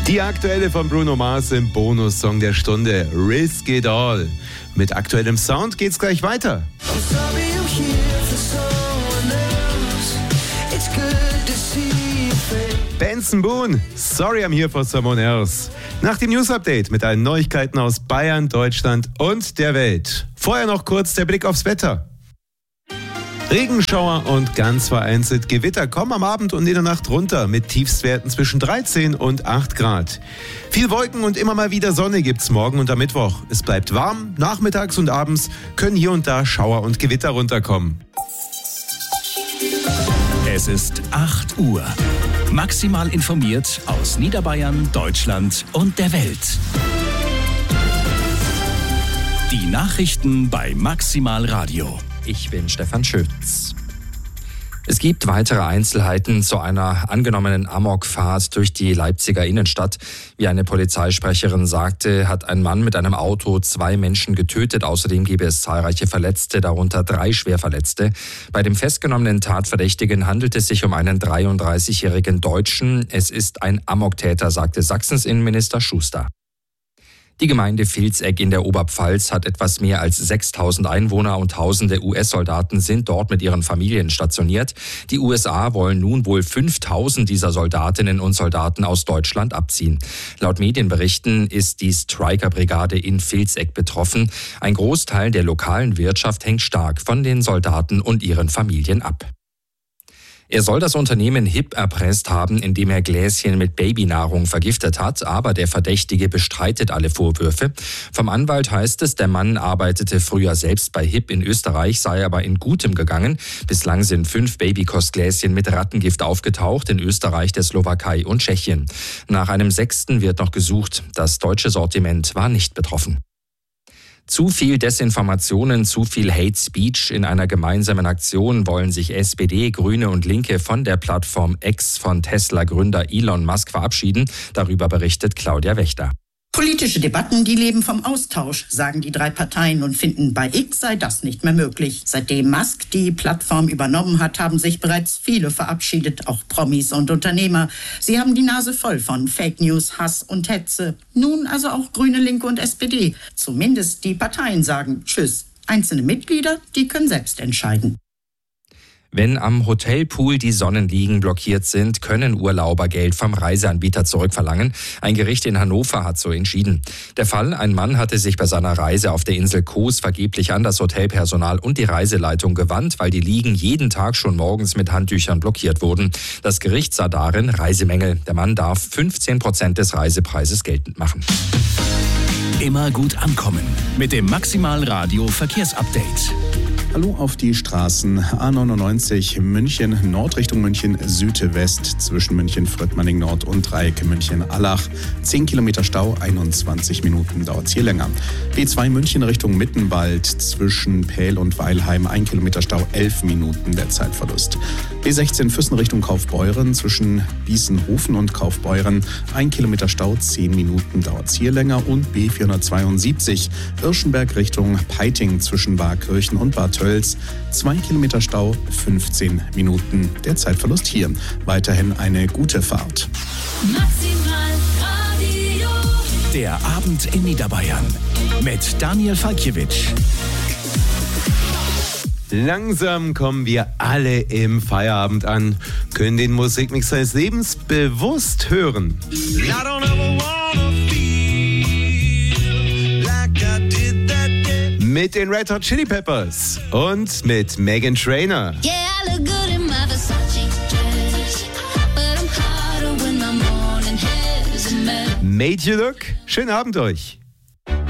Die aktuelle von Bruno Mars im Bonussong der Stunde, Risk It All. Mit aktuellem Sound geht's gleich weiter. Benson Boone, Sorry I'm here for someone else. Nach dem News-Update mit allen Neuigkeiten aus Bayern, Deutschland und der Welt. Vorher noch kurz der Blick aufs Wetter. Regenschauer und ganz vereinzelt Gewitter kommen am Abend und in der Nacht runter mit Tiefstwerten zwischen 13 und 8 Grad. Viel Wolken und immer mal wieder Sonne gibt's morgen und am Mittwoch. Es bleibt warm, nachmittags und abends können hier und da Schauer und Gewitter runterkommen. Es ist 8 Uhr. Maximal informiert aus Niederbayern, Deutschland und der Welt. Die Nachrichten bei Maximal Radio. Ich bin Stefan Schütz. Es gibt weitere Einzelheiten zu einer angenommenen Amokfahrt durch die Leipziger Innenstadt. Wie eine Polizeisprecherin sagte, hat ein Mann mit einem Auto 2 Menschen getötet. Außerdem gäbe es zahlreiche Verletzte, darunter 3 Schwerverletzte. Bei dem festgenommenen Tatverdächtigen handelt es sich um einen 33-jährigen Deutschen. Es ist ein Amoktäter, sagte Sachsens Innenminister Schuster. Die Gemeinde Vilseck in der Oberpfalz hat etwas mehr als 6.000 Einwohner und tausende US-Soldaten sind dort mit ihren Familien stationiert. Die USA wollen nun wohl 5.000 dieser Soldatinnen und Soldaten aus Deutschland abziehen. Laut Medienberichten ist die Stryker-Brigade in Vilseck betroffen. Ein Großteil der lokalen Wirtschaft hängt stark von den Soldaten und ihren Familien ab. Er soll das Unternehmen HiP erpresst haben, indem er Gläschen mit Babynahrung vergiftet hat, aber der Verdächtige bestreitet alle Vorwürfe. Vom Anwalt heißt es, der Mann arbeitete früher selbst bei HiP in Österreich, sei aber in Gutem gegangen. Bislang sind 5 Babykostgläschen mit Rattengift aufgetaucht in Österreich, der Slowakei und Tschechien. Nach einem 6. wird noch gesucht. Das deutsche Sortiment war nicht betroffen. Zu viel Desinformationen, zu viel Hate Speech. In einer gemeinsamen Aktion wollen sich SPD, Grüne und Linke von der Plattform X von Tesla-Gründer Elon Musk verabschieden. Darüber berichtet Claudia Wächter. Politische Debatten, die leben vom Austausch, sagen die 3 Parteien und finden, bei X sei das nicht mehr möglich. Seitdem Musk die Plattform übernommen hat, haben sich bereits viele verabschiedet, auch Promis und Unternehmer. Sie haben die Nase voll von Fake News, Hass und Hetze. Nun also auch Grüne, Linke und SPD. Zumindest die Parteien sagen Tschüss. Einzelne Mitglieder, die können selbst entscheiden. Wenn am Hotelpool die Sonnenliegen blockiert sind, können Urlauber Geld vom Reiseanbieter zurückverlangen. Ein Gericht in Hannover hat so entschieden. Der Fall: Ein Mann hatte sich bei seiner Reise auf der Insel Kos vergeblich an das Hotelpersonal und die Reiseleitung gewandt, weil die Liegen jeden Tag schon morgens mit Handtüchern blockiert wurden. Das Gericht sah darin Reisemängel. Der Mann darf 15% des Reisepreises geltend machen. Immer gut ankommen mit dem Maximal Radio Verkehrsupdate. Hallo auf die Straßen. A99 München Nord Richtung München Südwest zwischen München Fröttmanning Nord und Dreieck München Allach. 10 Kilometer Stau, 21 Minuten dauert es hier länger. B2 München Richtung Mittenwald zwischen Pähl und Weilheim 1 Kilometer Stau, 11 Minuten der Zeitverlust. B16 Füssen Richtung Kaufbeuren zwischen Biesenhofen und Kaufbeuren 1 Kilometer Stau, 10 Minuten dauert es hier länger. Und B472 Irschenberg Richtung Peiting zwischen Waakirchen und Bad Tölz 2 Kilometer Stau, 15 Minuten der Zeitverlust hier. Weiterhin eine gute Fahrt. Maximal Radio. Der Abend in Niederbayern mit Daniel Falkiewicz. Langsam kommen wir alle im Feierabend an, können den Musikmix seines Lebens bewusst hören. Mit den Red Hot Chili Peppers und mit Meghan Trainor. Made You Look? Schönen Abend euch.